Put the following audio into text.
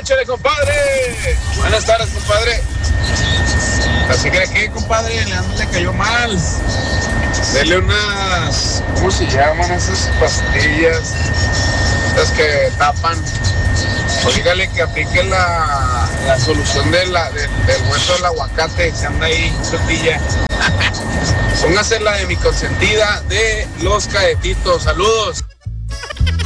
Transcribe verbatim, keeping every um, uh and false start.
échale, compadre. Buenas tardes, compadre. Así que aquí, compadre, le, le cayó mal. Dele unas, ¿cómo se llaman esas pastillas? Las que tapan. O dígale que aplique la, la solución de la, de, del hueso del aguacate que anda ahí, tortilla. Póngase la de mi consentida de los Caetitos. Saludos.